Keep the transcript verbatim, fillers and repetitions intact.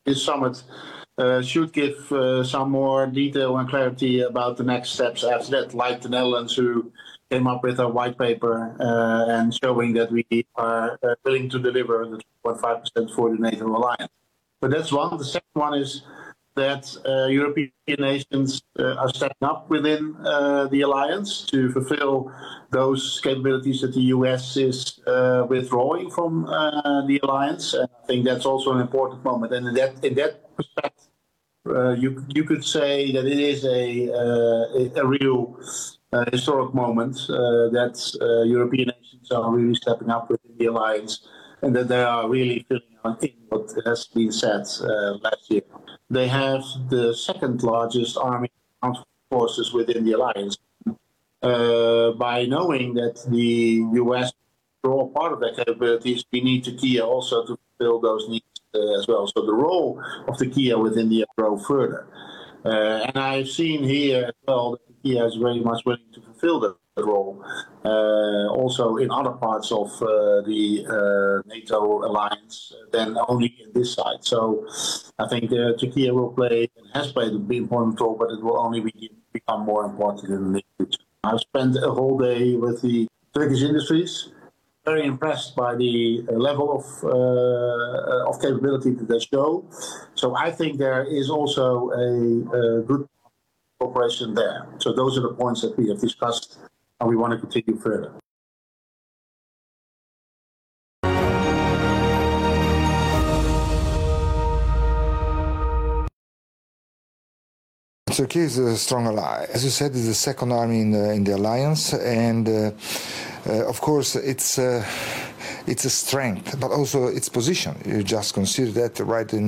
this summit uh, should give uh, some more detail and clarity about the next steps after that, like the Netherlands, who came up with a white paper uh, and showing that we are uh, willing to deliver the two point five percent for the NATO alliance. But that's one. The second one is that uh, European nations uh, are stepping up within uh, the alliance to fulfill those capabilities that the U S is uh, withdrawing from uh, the alliance. And I think that's also an important moment. And in that, in that perspective, uh, you, you could say that it is a, uh, a real uh, historic moment uh, that uh, European nations are really stepping up within the alliance, and that they are really filling out in what has been said uh, last year. They have the second largest army forces within the alliance. Uh, by knowing that the U S draw part of their capabilities, we need the K I A also to fulfill those needs uh, as well. So the role of the K I A within the grow further. Uh, and I've seen here as well that the K I A is very much willing to fulfill that role, uh, also in other parts of uh, the uh, NATO alliance than only in this side. So I think uh, Turkey will play and has played a big important role, but it will only be, become more important in the near future. I've spent a whole day with the Turkish industries, very impressed by the level of uh, of capability that they show. So I think there is also a, a good cooperation there. So those are the points that we have discussed, and we want to continue further. Turkey is a strong ally. As you said, it's the second army in the, in the alliance, and uh, uh, of course it's uh, it's a strength, but also its position. You just consider that right in